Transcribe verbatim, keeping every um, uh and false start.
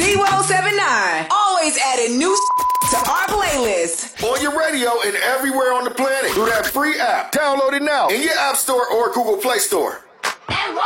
Z ten seventy-nine. Always adding new to our playlist. On your radio and everywhere on the planet through that free app. Download it now in your App Store or Google Play Store.